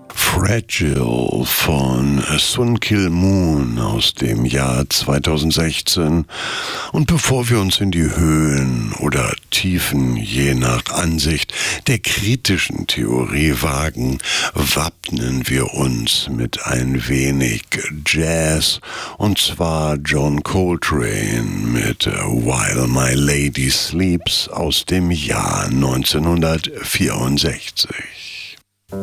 Fragile von Sun Kil Moon aus dem Jahr 2016. Und bevor wir uns in die Höhen oder Tiefen, je nach Ansicht, der kritischen Theorie wagen, wappnen wir uns mit ein wenig Jazz, und zwar John Coltrane mit While My Lady Sleeps aus dem Jahr 1964.